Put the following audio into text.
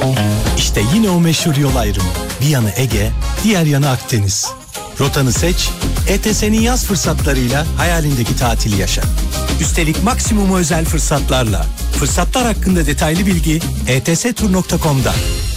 İşte yine o meşhur yol ayrımı. Bir yanı Ege, diğer yanı Akdeniz. Rotanı seç, ETS'nin yaz fırsatlarıyla hayalindeki tatili yaşa. Üstelik maksimum özel fırsatlarla. Fırsatlar hakkında detaylı bilgi etstur.com'da.